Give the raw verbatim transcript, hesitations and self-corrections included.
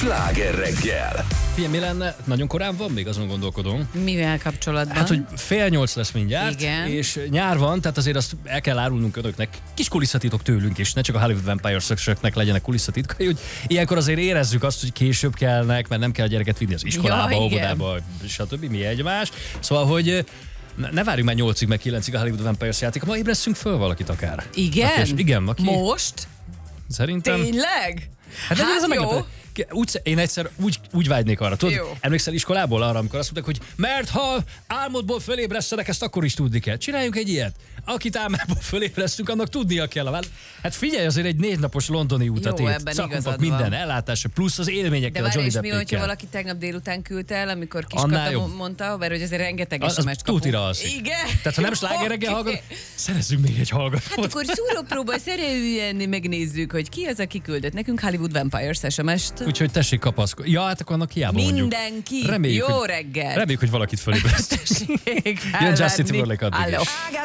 Sláger reggel. Figyelj, mi lenne? Nagyon korán van, még azon gondolkodom. Mivel kapcsolatban? Hát, hogy fél nyolc lesz mindjárt, Igen. és nyár van, tehát azért azt el kell árulnunk önöknek. Kis kulisszatitok tőlünk is, ne csak a Hollywood Vampires-öknek legyenek kulisszatitkai, hogy ilyenkor azért érezzük azt, hogy később kellnek, mert nem kell a gyereket vinni az iskolába, Ja, óvodába, stb. Mi egymás. Szóval, hogy ne, ne várjunk már nyolcig, meg kilencig a Hollywood Vampires játék, ma ébresszünk föl valakit akár. Igen? Aki, igen, aki... Most? Szerintem... Tényleg? Hát, hát ez a jó. meglepő. Úgy, én egyszer úgy, úgy vágynék arra, tudod? Jó. Emlékszel iskolából arra, amikor azt mondták, hogy mert ha álmodból fölébresztenek, ezt akkor is tudni kell. Csináljunk egy ilyet. Akit álmából fölébresztünk, annak tudnia kell. A váll- hát figyelj, azért egy négy napos londoni utat Jó, ért. ebben Szakmpak, igazad minden van. ellátása, plusz az De élményekkel, a várj, Johnny és mi, hogyha Deppékkel. valaki tegnap délután küldte el, amikor Annál Kiskata jobb. mondta, mert hogy azért rengeteg Az, es az em es-t kapunk. tutira alszik. Igen? Tehát ha nem sláger reggel Oké. hallgat, szerezzünk még egy hallgatót. Hát akkor szúrópróba szerűen megnézzük, hogy ki az, aki küldött nekünk Hollywood Vampires es em es-t. Úgyhogy tessék kapaszkodni. Ja, hát akkor annak hiába mondjuk. Mindenki. Reméljük, Jó hogy- reggel. Reméljük, hogy valakit fölébresztünk. Jön Justin Timberlake addig is.